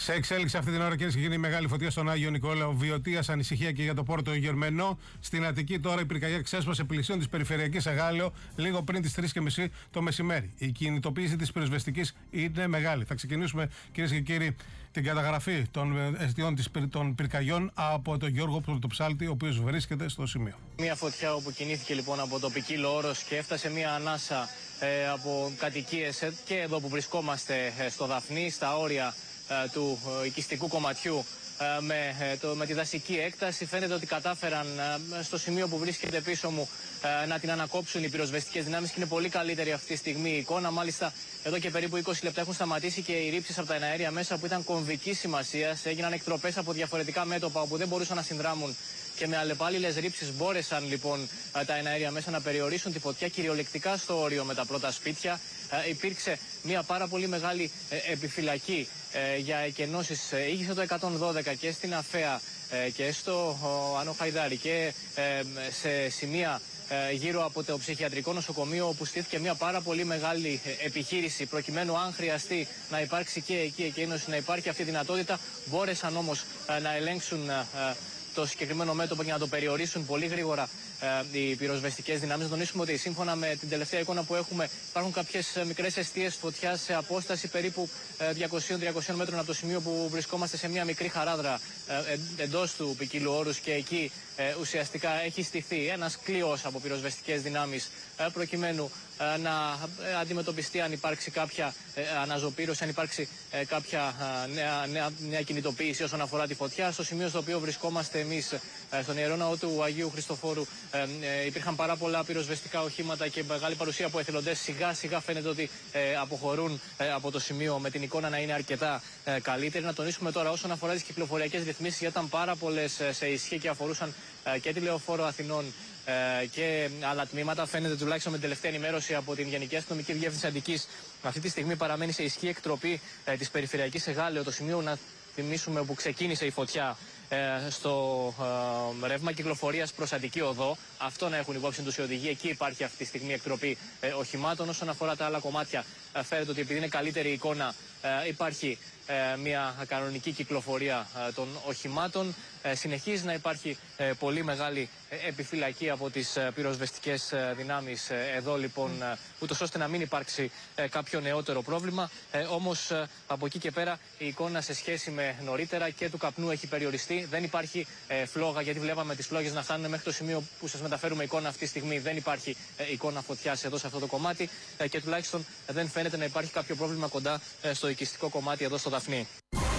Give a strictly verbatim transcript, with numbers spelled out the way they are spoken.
Σε εξέλιξη αυτή την ώρα, κυρίες και κύριοι, μεγάλη φωτιά στον Άγιο Νικόλαο. Βιωτίας, ανησυχία και για το Πόρτο Γερμενό. Στην Αττική τώρα η πυρκαγιά ξέσπασε πλησίων της περιφερειακής Αγάλαιο λίγο πριν τις τρεις και μισή το μεσημέρι. Η κινητοποίηση της πυροσβεστικής είναι μεγάλη. Θα ξεκινήσουμε, κυρίες και κύριοι, την καταγραφή των αισθητών των πυρκαγιών από τον Γιώργο Πρωτοψάλτη, ο οποίος βρίσκεται στο σημείο. Μια φωτιά όπου κινήθηκε λοιπόν από το ποικίλο όρος και έφτασε μια ανάσα ε, από κατοικίες ε, και εδώ που βρισκόμαστε ε, στο Δαφνί, στα όρια ε, του ε, οικιστικού κομματιού ε, με, ε, το, με τη δασική έκταση. Φαίνεται ότι κατάφεραν ε, στο σημείο που βρίσκεται πίσω μου ε, να την ανακόψουν οι πυροσβεστικές δυνάμεις και είναι πολύ καλύτερη αυτή τη στιγμή η εικόνα. Μάλιστα, εδώ και περίπου είκοσι λεπτά έχουν σταματήσει και οι ρήψεις από τα εναέρια μέσα που ήταν κομβικής σημασίας. Έγιναν εκτροπές από διαφορετικά μέτωπα όπου δεν μπορούσαν να συνδράμουν και με αλλεπάλληλες ρήψεις μπόρεσαν λοιπόν τα εναέρια μέσα να περιορίσουν τη φωτιά κυριολεκτικά στο όριο με τα πρώτα σπίτια. Ε, υπήρξε μια πάρα πολύ μεγάλη ε, επιφυλακή ε, για εκενώσεις. Ε, ήγησε το εκατόν δώδεκα και στην Αφέα ε, και στο Άνω Χαϊδάρι και ε, σε σημεία ε, γύρω από το ψυχιατρικό νοσοκομείο, όπου στήθηκε μια πάρα πολύ μεγάλη ε, επιχείρηση προκειμένου, αν χρειαστεί, να υπάρξει και εκεί εκένωση, να υπάρχει αυτή η δυνατότητα. Μπόρεσαν όμως ε, να ελέγξουν ε, το συγκεκριμένο μέτωπο και να το περιορίσουν πολύ γρήγορα ε, οι πυροσβεστικές δυνάμεις. Να τονίσουμε ότι σύμφωνα με την τελευταία εικόνα που έχουμε, υπάρχουν κάποιες μικρές εστίες φωτιάς σε απόσταση περίπου ε, διακόσια με τριακόσια μέτρων από το σημείο που βρισκόμαστε, σε μια μικρή χαράδρα ε, ε, εντός του ποικίλου όρους, και εκεί ε, ουσιαστικά έχει στηθεί ένας κλειός από πυροσβεστικές δυνάμεις ε, προκειμένου ε, να ε, αντιμετωπιστεί αν υπάρξει κάποια ε, αναζωπήρωση, αν υπάρξει ε, κάποια ε, νέα, νέα, νέα κινητοποίηση όσον αφορά τη φωτιά. Στο σημείο στο οποίο βρισκόμαστε εμείς, στον Ιερό Ναό του Αγίου Χριστοφόρου, ε, ε, υπήρχαν πάρα πολλά πυροσβεστικά οχήματα και μεγάλη παρουσία από εθελοντές. Σιγά σιγά φαίνεται ότι ε, αποχωρούν ε, από το σημείο, με την εικόνα να είναι αρκετά ε, καλύτερη. Να τονίσουμε τώρα όσον αφορά τις κυκλοφοριακές ρυθμίσεις, γιατί ήταν πάρα πολλές ε, σε ισχύ και αφορούσαν ε, και τη Λεωφόρο Αθηνών ε, και άλλα τμήματα. Φαίνεται, τουλάχιστον με την τελευταία ενημέρωση από την Γενική Αστυνομική Διεύθυνση Αττικής, αυτή τη στιγμή παραμένει σε ισχύ εκτροπή ε, της περιφερειακής Εγάλεο, το σημείο, να θυμίσουμε, όπου ξεκίνησε η φωτιά, στο ε, ρεύμα κυκλοφορίας προς Αττική Οδό. Αυτό να έχουν υπόψη τους οι οδηγοί. Εκεί υπάρχει αυτή τη στιγμή εκτροπή ε, οχημάτων. Όσον αφορά τα άλλα κομμάτια, ε, φαίνεται ότι επειδή είναι καλύτερη η εικόνα, ε, υπάρχει ε, μια κανονική κυκλοφορία ε, των οχημάτων. Ε, συνεχίζει να υπάρχει ε, πολύ μεγάλη ε, επιφυλακή από τις ε, πυροσβεστικές ε, δυνάμεις ε, εδώ λοιπόν, ε, ούτως ώστε να μην υπάρξει ε, κάποιο νεότερο πρόβλημα. Ε, όμως ε, από εκεί και πέρα η εικόνα σε σχέση με νωρίτερα και του καπνού έχει περιοριστεί. Δεν υπάρχει ε, φλόγα, γιατί βλέπαμε τις φλόγες να φτάνουν μέχρι το σημείο που σας μεταφέρουμε εικόνα αυτή τη στιγμή. Δεν υπάρχει ε, εικόνα φωτιάς εδώ σε αυτό το κομμάτι ε, και τουλάχιστον ε, δεν φαίνεται να υπάρχει κάποιο πρόβλημα κοντά ε, στο οικιστικό κομμάτι εδώ στο Δαφνί.